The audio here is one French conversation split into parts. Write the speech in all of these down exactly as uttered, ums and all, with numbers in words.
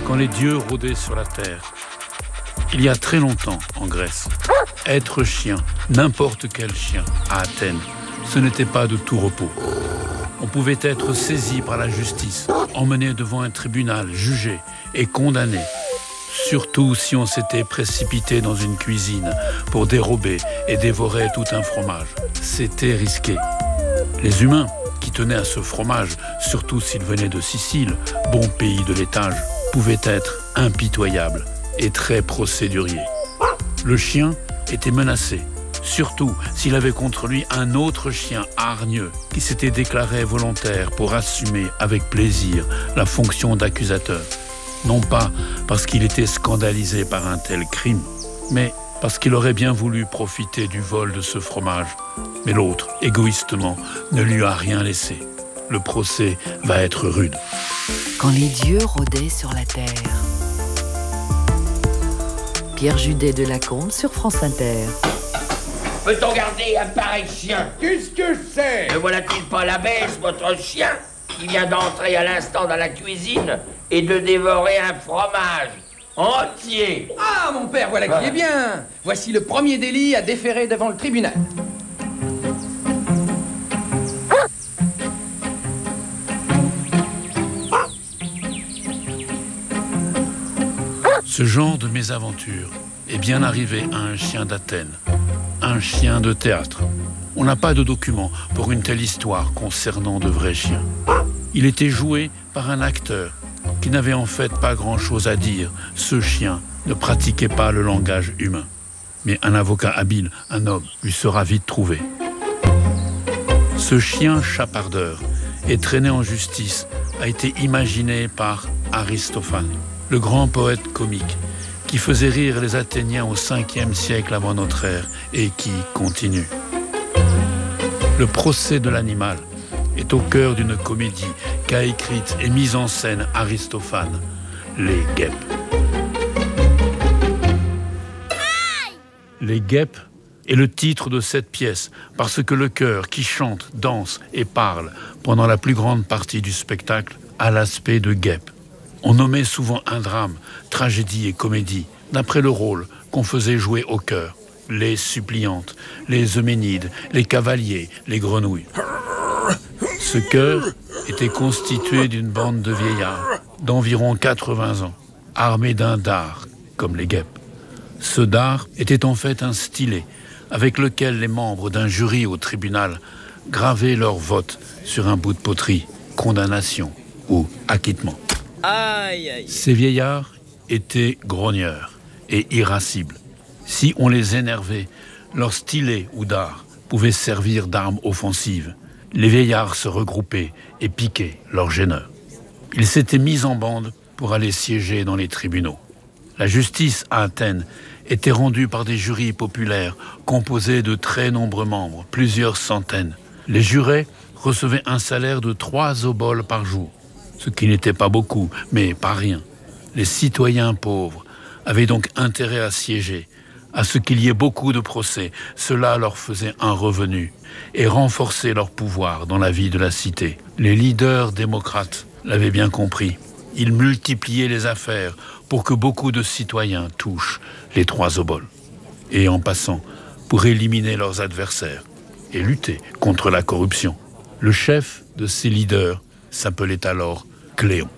quand les dieux rôdaient sur la terre. Il y a très longtemps, en Grèce, être chien, n'importe quel chien, à Athènes, ce n'était pas de tout repos. On pouvait être saisi par la justice, emmené devant un tribunal, jugé et condamné. Surtout si on s'était précipité dans une cuisine pour dérober et dévorer tout un fromage. C'était risqué. Les humains qui tenaient à ce fromage, surtout s'il venait de Sicile, bon pays de laitage, pouvaient être impitoyables et très procéduriers. Le chien était menacé, surtout s'il avait contre lui un autre chien hargneux qui s'était déclaré volontaire pour assumer avec plaisir la fonction d'accusateur. Non pas parce qu'il était scandalisé par un tel crime, mais parce qu'il aurait bien voulu profiter du vol de ce fromage. Mais l'autre, égoïstement, ne lui a rien laissé. Le procès va être rude. Quand les dieux rôdaient sur la terre. Pierre Judet de Lacombe sur France Inter. Peut-on garder un pareil chien? Qu'est-ce que c'est? Ne voilà-t-il pas la baisse, votre chien, qui vient d'entrer à l'instant dans la cuisine et de dévorer un fromage entier? Ah, mon père, voilà qui est bien. Voici le premier délit à déférer devant le tribunal. Ce genre de mésaventure est bien arrivé à un chien d'Athènes, un chien de théâtre. On n'a pas de document pour une telle histoire concernant de vrais chiens. Il était joué par un acteur qui n'avait en fait pas grand-chose à dire. Ce chien ne pratiquait pas le langage humain. Mais un avocat habile, un homme, lui sera vite trouvé. Ce chien chapardeur et traîné en justice a été imaginé par Aristophane, le grand poète comique, qui faisait rire les Athéniens au cinquième siècle avant notre ère et qui continue. Le procès de l'animal est au cœur d'une comédie qu'a écrite et mise en scène Aristophane, Les Guêpes. Les Guêpes est le titre de cette pièce parce que le chœur qui chante, danse et parle pendant la plus grande partie du spectacle a l'aspect de guêpe. On nommait souvent un drame, tragédie et comédie, d'après le rôle qu'on faisait jouer au chœur. Les suppliantes, les euménides, les cavaliers, les grenouilles. Ce chœur était constitué d'une bande de vieillards d'environ quatre-vingts ans, armés d'un dard, comme les guêpes. Ce dard était en fait un stylet avec lequel les membres d'un jury au tribunal gravaient leur vote sur un bout de poterie, condamnation ou acquittement. Aïe, aïe. Ces vieillards étaient grogneurs et irascibles. Si on les énervait, leur stylet ou dard pouvait servir d'arme offensive. Les vieillards se regroupaient et piquaient leurs gêneurs. Ils s'étaient mis en bande pour aller siéger dans les tribunaux. La justice à Athènes était rendue par des jurys populaires composés de très nombreux membres, plusieurs centaines. Les jurés recevaient un salaire de trois oboles par jour, ce qui n'était pas beaucoup, mais pas rien. Les citoyens pauvres avaient donc intérêt à siéger, à ce qu'il y ait beaucoup de procès. Cela leur faisait un revenu et renforçait leur pouvoir dans la vie de la cité. Les leaders démocrates l'avaient bien compris. Ils multipliaient les affaires pour que beaucoup de citoyens touchent les trois oboles. Et en passant, pour éliminer leurs adversaires et lutter contre la corruption. Le chef de ces leaders s'appelait alors Cléon.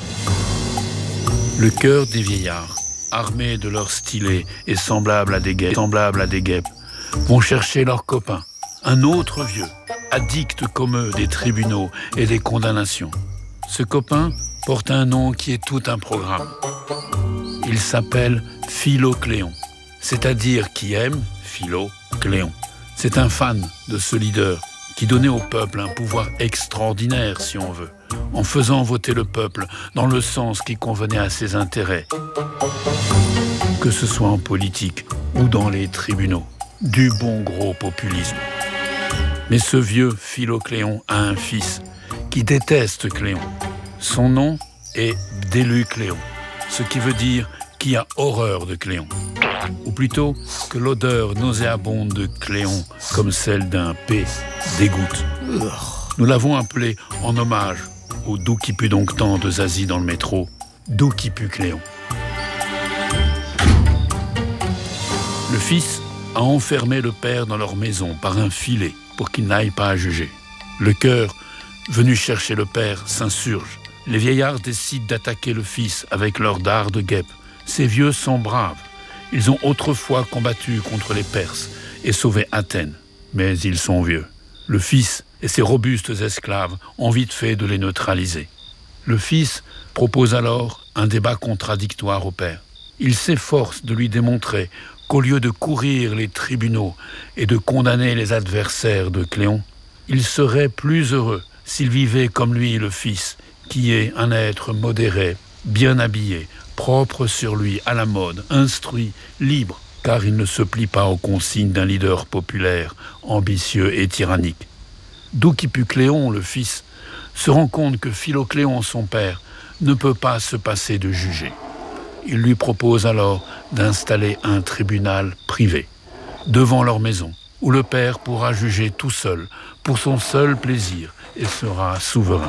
Le chœur des vieillards, armés de leurs stylets et semblables à des guêpes, semblables à des guêpes, vont chercher leur copain, un autre vieux, addict comme eux des tribunaux et des condamnations. Ce copain porte un nom qui est tout un programme. Il s'appelle Philocléon, c'est-à-dire qui aime Philocléon. C'est un fan de ce leader qui donnait au peuple un pouvoir extraordinaire, si on veut, en faisant voter le peuple dans le sens qui convenait à ses intérêts, que ce soit en politique ou dans les tribunaux. Du bon gros populisme. Mais ce vieux Philocléon a un fils qui déteste Cléon. Son nom est Déleucléon, ce qui veut dire qui a horreur de Cléon. Ou plutôt que l'odeur nauséabonde de Cléon, comme celle d'un P, dégoûte. Nous l'avons appelé en hommage au doux qui pue donc tant de Zazie dans le métro, d'où qui pue Cléon. Le fils a enfermé le père dans leur maison par un filet pour qu'il n'aille pas à juger. Le cœur, venu chercher le père, s'insurge. Les vieillards décident d'attaquer le fils avec leurs dards de guêpe. Ces vieux sont braves. Ils ont autrefois combattu contre les Perses et sauvé Athènes. Mais ils sont vieux. Le fils et ses robustes esclaves ont vite fait de les neutraliser. Le fils propose alors un débat contradictoire au père. Il s'efforce de lui démontrer qu'au lieu de courir les tribunaux et de condamner les adversaires de Cléon, il serait plus heureux s'il vivait comme lui le fils, qui est un être modéré, bien habillé, propre sur lui, à la mode, instruit, libre, car il ne se plie pas aux consignes d'un leader populaire, ambitieux et tyrannique. D'où qui pue Cléon, le fils, se rend compte que Philocléon, son père, ne peut pas se passer de juger. Il lui propose alors d'installer un tribunal privé, devant leur maison, où le père pourra juger tout seul, pour son seul plaisir, et sera souverain.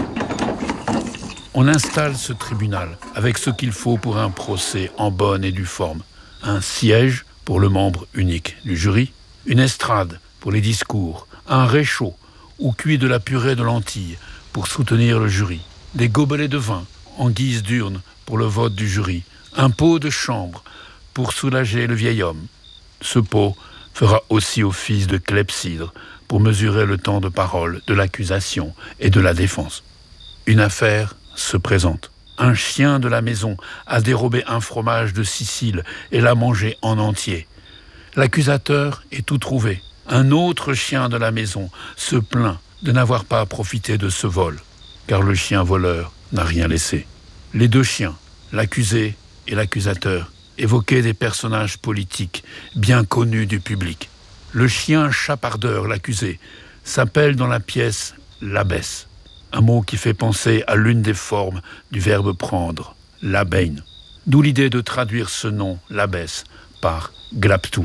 On installe ce tribunal avec ce qu'il faut pour un procès en bonne et due forme. Un siège pour le membre unique du jury, une estrade pour les discours, un réchaud où cuit de la purée de lentilles pour soutenir le jury, des gobelets de vin en guise d'urne pour le vote du jury, un pot de chambre pour soulager le vieil homme. Ce pot fera aussi office de clepsydre pour mesurer le temps de parole de l'accusation et de la défense. Une affaire se présente. Un chien de la maison a dérobé un fromage de Sicile et l'a mangé en entier. L'accusateur est tout trouvé. Un autre chien de la maison se plaint de n'avoir pas profité de ce vol, car le chien voleur n'a rien laissé. Les deux chiens, l'accusé et l'accusateur, évoquaient des personnages politiques bien connus du public. Le chien chapardeur, l'accusé, s'appelle dans la pièce l'abbesse, un mot qui fait penser à l'une des formes du verbe prendre, l'abeine. D'où l'idée de traduire ce nom, l'abbesse, par glaptou.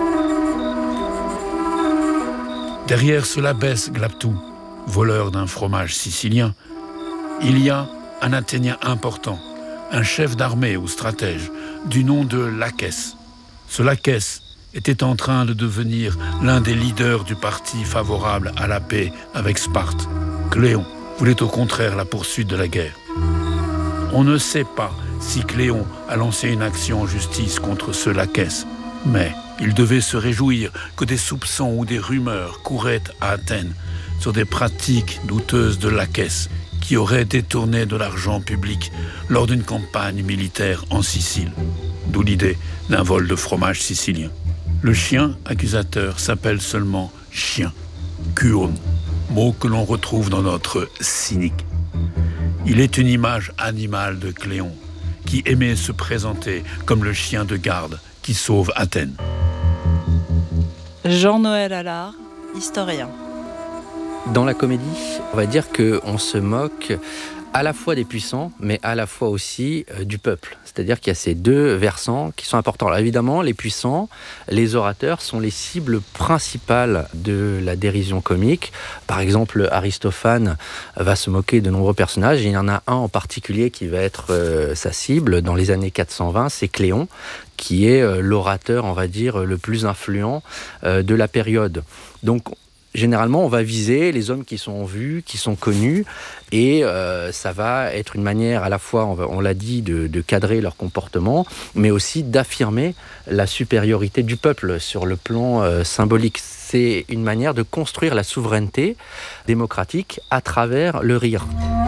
Derrière ce l'abbesse glaptou, voleur d'un fromage sicilien, il y a un Athénien important, un chef d'armée ou stratège, du nom de Lachès. Ce Lachès était en train de devenir l'un des leaders du parti favorable à la paix avec Sparte. Cléon voulait au contraire la poursuite de la guerre. On ne sait pas si Cléon a lancé une action en justice contre ce Lachès, mais il devait se réjouir que des soupçons ou des rumeurs couraient à Athènes sur des pratiques douteuses de Lachès qui aurait détourné de l'argent public lors d'une campagne militaire en Sicile. D'où l'idée d'un vol de fromage sicilien. Le chien accusateur s'appelle seulement chien, kuon, mot que l'on retrouve dans notre cynique. Il est une image animale de Cléon, qui aimait se présenter comme le chien de garde qui sauve Athènes. Jean-Noël Allard, historien. Dans la comédie, on va dire qu'on se moque à la fois des puissants, mais à la fois aussi euh, du peuple. C'est-à-dire qu'il y a ces deux versants qui sont importants. Alors évidemment, les puissants, les orateurs sont les cibles principales de la dérision comique. Par exemple, Aristophane va se moquer de nombreux personnages. Il y en a un en particulier qui va être euh, sa cible dans les années quatre cent vingt, c'est Cléon, qui est euh, l'orateur, on va dire, le plus influent euh, de la période. Donc, généralement, on va viser les hommes qui sont vus, qui sont connus, et euh, ça va être une manière à la fois, on, va, on l'a dit, de, de cadrer leur comportement, mais aussi d'affirmer la supériorité du peuple sur le plan euh, symbolique. C'est une manière de construire la souveraineté démocratique à travers le rire.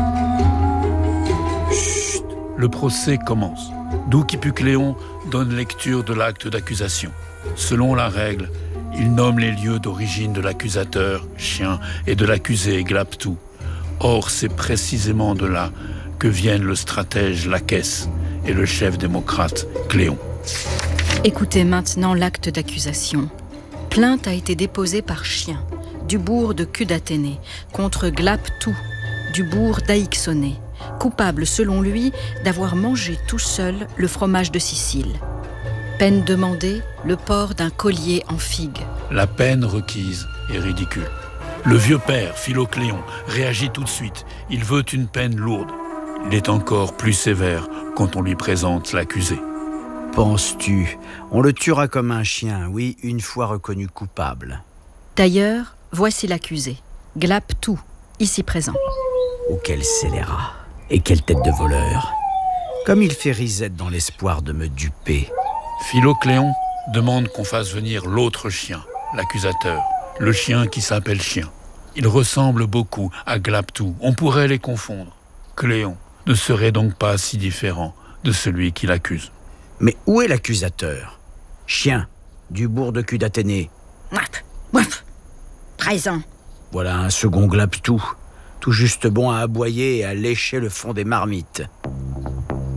Chut, le procès commence. D'où qui pue Cléon donne lecture de l'acte d'accusation. Selon la règle, il nomme les lieux d'origine de l'accusateur, chien, et de l'accusé, glaptou. Or, c'est précisément de là que viennent le stratège Lachès et le chef démocrate, Cléon. Écoutez maintenant l'acte d'accusation. Plainte a été déposée par chien, du bourg de Cudathénée, contre Glaptou, du bourg d'Aïxonée, coupable selon lui d'avoir mangé tout seul le fromage de Sicile. Peine demandée, le port d'un collier en figue. La peine requise est ridicule. Le vieux père, Philocléon, réagit tout de suite. Il veut une peine lourde. il est encore plus sévère quand on lui présente l'accusé. Penses-tu? On le tuera comme un chien, oui, une fois reconnu coupable. D'ailleurs, voici l'accusé, Glaptou, ici présent. Oh, quel scélérat! Et quelle tête de voleur! Comme il fait risette dans l'espoir de me duper. Philocléon demande qu'on fasse venir l'autre chien, l'accusateur, le chien qui s'appelle Chien. Il ressemble beaucoup à Glaptou, on pourrait les confondre. Cléon ne serait donc pas si différent de celui qui l'accuse. Mais où est l'accusateur? Chien, du bourg de cul d'Athénée. Mouf, mouf, présent. Voilà un second Glaptou, tout juste bon à aboyer et à lécher le fond des marmites.